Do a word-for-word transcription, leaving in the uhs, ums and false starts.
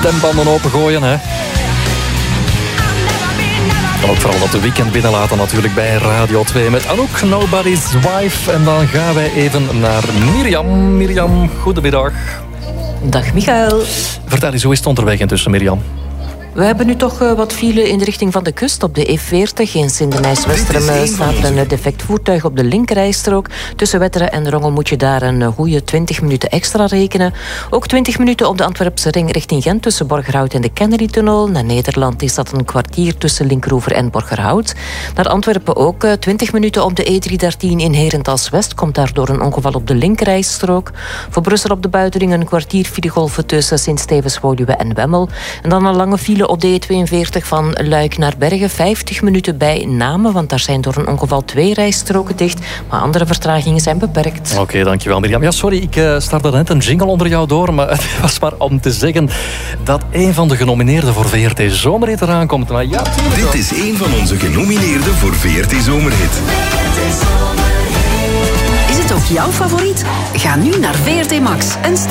stembanden opengooien, hè. En ook vooral dat de weekend binnenlaten natuurlijk bij Radio twee met Anouk, Nobody's Wife. En dan gaan wij even naar Mirjam. Mirjam, goedemiddag. Dag Michael. Vertel eens, hoe is het onderweg intussen, Mirjam? We hebben nu toch wat file in de richting van de kust op de E veertig. In Sint-Denijs-Westerem staat er een defect voertuig op de linkerrijstrook. Tussen Wetteren en Rongel moet je daar een goede twintig minuten extra rekenen. Ook twintig minuten op de Antwerpse ring richting Gent tussen Borgerhout en de Kennedy-tunnel. Naar Nederland is dat een kwartier tussen Linkeroever en Borgerhout. Naar Antwerpen ook twintig minuten op de E driehonderddertien in Herentals-West. Komt daardoor een ongeval op de linkerrijstrook. Voor Brussel op de buitenring een kwartier filegolven tussen Sint-Stevens-Woluwe en Wemmel. En dan een lange file op de E tweeënveertig van Luik naar Bergen. vijftig minuten bij Namen, want daar zijn door een ongeval twee rijstroken dicht. Maar andere vertragingen zijn beperkt. Oké, okay, dankjewel Mirjam. Ja, sorry, ik uh, startte net een jingle onder jou door, maar het was maar om te zeggen dat een van de genomineerden voor V R T Zomerhit eraan komt. Maar ja, dit is een van onze genomineerden voor V R T Zomerhit. Is het ook jouw favoriet? Ga nu naar V R T Max en stem